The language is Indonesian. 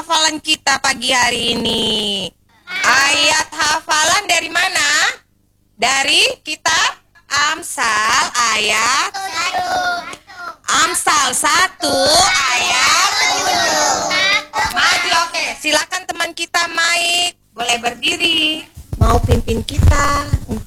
hafalan kita pagi hari ini? Ayat hafalan dari mana? Dari kitab Amsal ayat Amsal 1 ayat 7. Maju, oke. Silakan teman kita Mike, boleh berdiri. Mau pimpin kita untuk